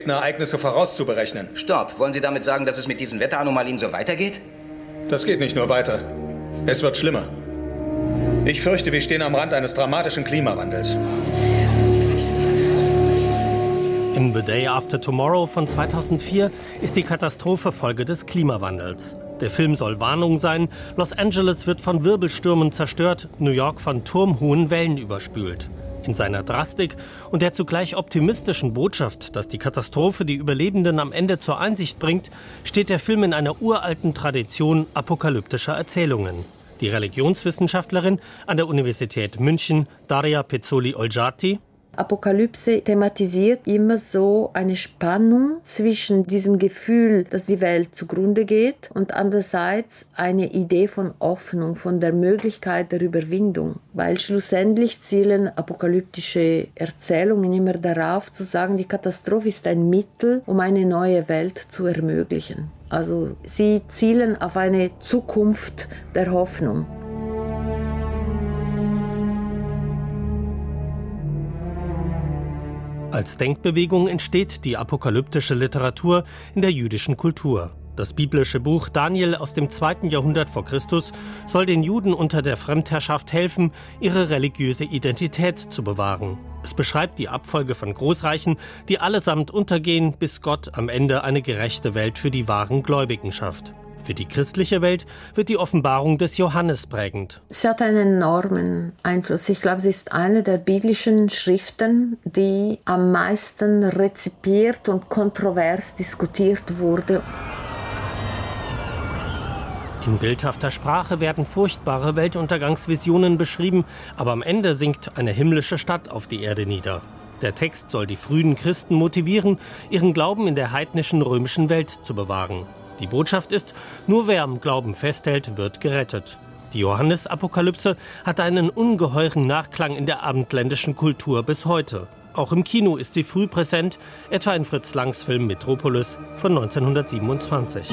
nächsten Ereignisse vorauszuberechnen. Stopp. Wollen Sie damit sagen, dass es mit diesen Wetteranomalien so weitergeht? Das geht nicht nur weiter. Es wird schlimmer. Ich fürchte, wir stehen am Rand eines dramatischen Klimawandels. In The Day After Tomorrow von 2004 ist die Katastrophe Folge des Klimawandels. Der Film soll Warnung sein. Los Angeles wird von Wirbelstürmen zerstört, New York von turmhohen Wellen überspült. In seiner Drastik und der zugleich optimistischen Botschaft, dass die Katastrophe die Überlebenden am Ende zur Einsicht bringt, steht der Film in einer uralten Tradition apokalyptischer Erzählungen. Die Religionswissenschaftlerin an der Universität München, Daria Pezzoli-Olgiati: Apokalypse thematisiert immer so eine Spannung zwischen diesem Gefühl, dass die Welt zugrunde geht, und andererseits eine Idee von Hoffnung, von der Möglichkeit der Überwindung. Weil schlussendlich zielen apokalyptische Erzählungen immer darauf zu sagen, die Katastrophe ist ein Mittel, um eine neue Welt zu ermöglichen. Also sie zielen auf eine Zukunft der Hoffnung. Als Denkbewegung entsteht die apokalyptische Literatur in der jüdischen Kultur. Das biblische Buch Daniel aus dem 2. Jahrhundert vor Christus soll den Juden unter der Fremdherrschaft helfen, ihre religiöse Identität zu bewahren. Es beschreibt die Abfolge von Großreichen, die allesamt untergehen, bis Gott am Ende eine gerechte Welt für die wahren Gläubigen schafft. Für die christliche Welt wird die Offenbarung des Johannes prägend. Sie hat einen enormen Einfluss. Ich glaube, sie ist eine der biblischen Schriften, die am meisten rezipiert und kontrovers diskutiert wurde. In bildhafter Sprache werden furchtbare Weltuntergangsvisionen beschrieben, aber am Ende sinkt eine himmlische Stadt auf die Erde nieder. Der Text soll die frühen Christen motivieren, ihren Glauben in der heidnischen römischen Welt zu bewahren. Die Botschaft ist, nur wer am Glauben festhält, wird gerettet. Die Johannesapokalypse hat einen ungeheuren Nachklang in der abendländischen Kultur bis heute. Auch im Kino ist sie früh präsent, etwa in Fritz Langs Film Metropolis von 1927.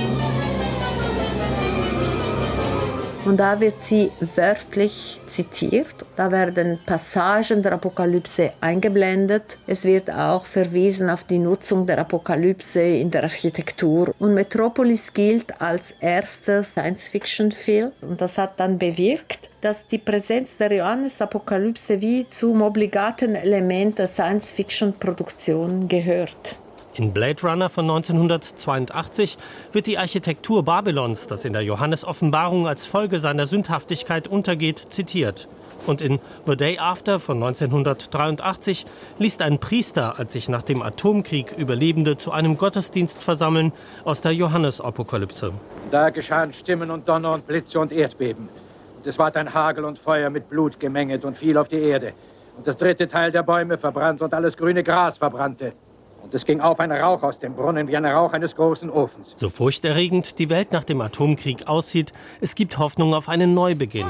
Und da wird sie wörtlich zitiert. Da werden Passagen der Apokalypse eingeblendet. Es wird auch verwiesen auf die Nutzung der Apokalypse in der Architektur. Und Metropolis gilt als erster Science-Fiction-Film. Und das hat dann bewirkt, dass die Präsenz der Johannesapokalypse wie zum obligaten Element der Science-Fiction-Produktion gehört. In Blade Runner von 1982 wird die Architektur Babylons, das in der Johannes-Offenbarung als Folge seiner Sündhaftigkeit untergeht, zitiert. Und in The Day After von 1983 liest ein Priester, als sich nach dem Atomkrieg Überlebende zu einem Gottesdienst versammeln, aus der Johannes-Apokalypse. Da geschahen Stimmen und Donner und Blitze und Erdbeben. Und es ward ein Hagel und Feuer mit Blut gemenget und fiel auf die Erde. Und das 3. Teil der Bäume verbrannte und alles grüne Gras verbrannte. Und es ging auf ein Rauch aus dem Brunnen wie ein Rauch eines großen Ofens. So furchterregend die Welt nach dem Atomkrieg aussieht, es gibt Hoffnung auf einen Neubeginn.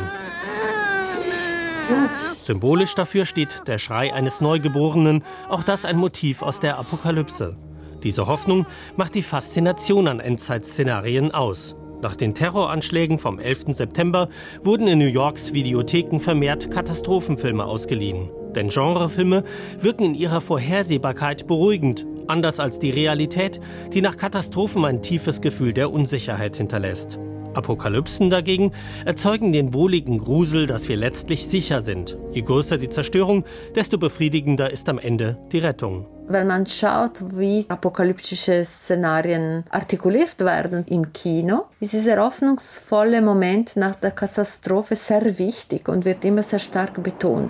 Symbolisch dafür steht der Schrei eines Neugeborenen, auch das ein Motiv aus der Apokalypse. Diese Hoffnung macht die Faszination an Endzeitszenarien aus. Nach den Terroranschlägen vom 11. September wurden in New Yorks Videotheken vermehrt Katastrophenfilme ausgeliehen. Denn Genrefilme wirken in ihrer Vorhersehbarkeit beruhigend, anders als die Realität, die nach Katastrophen ein tiefes Gefühl der Unsicherheit hinterlässt. Apokalypsen dagegen erzeugen den wohligen Grusel, dass wir letztlich sicher sind. Je größer die Zerstörung, desto befriedigender ist am Ende die Rettung. Wenn man schaut, wie apokalyptische Szenarien artikuliert werden im Kino, ist dieser hoffnungsvolle Moment nach der Katastrophe sehr wichtig und wird immer sehr stark betont.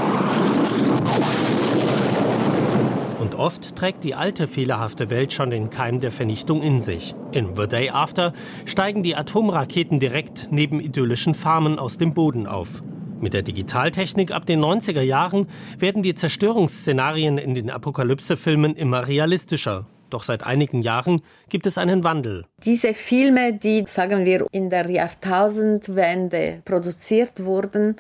Und oft trägt die alte, fehlerhafte Welt schon den Keim der Vernichtung in sich. In The Day After steigen die Atomraketen direkt neben idyllischen Farmen aus dem Boden auf. Mit der Digitaltechnik ab den 90er Jahren werden die Zerstörungsszenarien in den Apokalypse-Filmen immer realistischer. Doch seit einigen Jahren gibt es einen Wandel. Diese Filme, die, sagen wir, in der Jahrtausendwende produziert wurden,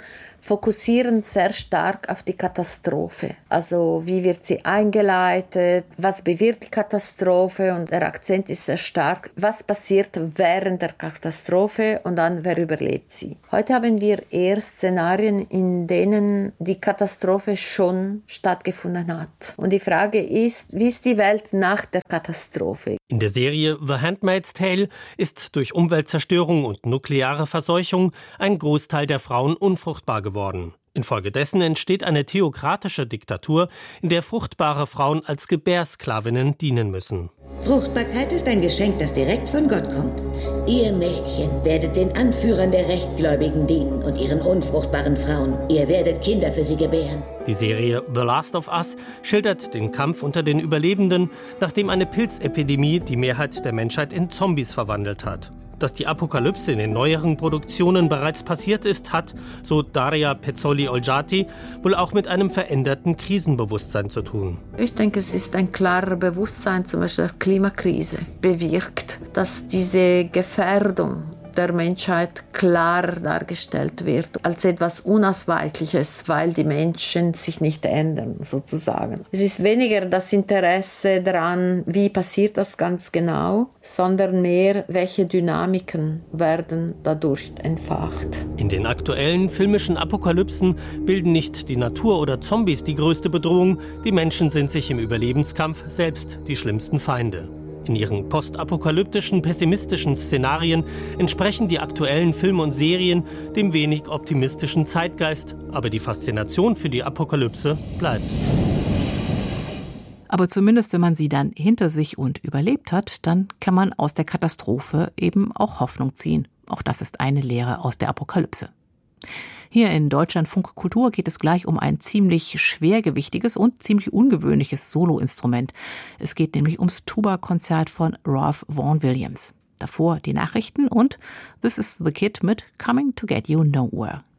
fokussieren sehr stark auf die Katastrophe. Also wie wird sie eingeleitet, was bewirkt die Katastrophe, und der Akzent ist sehr stark, was passiert während der Katastrophe und dann wer überlebt sie. Heute haben wir eher Szenarien, in denen die Katastrophe schon stattgefunden hat. Und die Frage ist, wie ist die Welt nach der Katastrophe? In der Serie The Handmaid's Tale ist durch Umweltzerstörung und nukleare Verseuchung ein Großteil der Frauen unfruchtbar geworden. Infolgedessen entsteht eine theokratische Diktatur, in der fruchtbare Frauen als Gebärsklavinnen dienen müssen. Fruchtbarkeit ist ein Geschenk, das direkt von Gott kommt. Ihr Mädchen werdet den Anführern der Rechtgläubigen dienen und ihren unfruchtbaren Frauen. Ihr werdet Kinder für sie gebären. Die Serie The Last of Us schildert den Kampf unter den Überlebenden, nachdem eine Pilzepidemie die Mehrheit der Menschheit in Zombies verwandelt hat. Dass die Apokalypse in den neueren Produktionen bereits passiert ist, hat, so Daria Pezzoli-Olgiati, wohl auch mit einem veränderten Krisenbewusstsein zu tun. Ich denke, es ist ein klarer Bewusstsein, zum Beispiel der Klimakrise, bewirkt, dass diese Gefährdung der Menschheit klar dargestellt wird, als etwas Unausweichliches, weil die Menschen sich nicht ändern, sozusagen. Es ist weniger das Interesse daran, wie passiert das ganz genau, sondern mehr, welche Dynamiken werden dadurch entfacht. In den aktuellen filmischen Apokalypsen bilden nicht die Natur oder Zombies die größte Bedrohung, die Menschen sind sich im Überlebenskampf selbst die schlimmsten Feinde. In ihren postapokalyptischen, pessimistischen Szenarien entsprechen die aktuellen Filme und Serien dem wenig optimistischen Zeitgeist, aber die Faszination für die Apokalypse bleibt. Aber zumindest, wenn man sie dann hinter sich und überlebt hat, dann kann man aus der Katastrophe eben auch Hoffnung ziehen. Auch das ist eine Lehre aus der Apokalypse. Hier in Deutschlandfunk Kultur geht es gleich um ein ziemlich schwergewichtiges und ziemlich ungewöhnliches Soloinstrument. Es geht nämlich ums Tuba-Konzert von Ralph Vaughan Williams. Davor die Nachrichten und This is the Kid mit Coming to Get You Nowhere.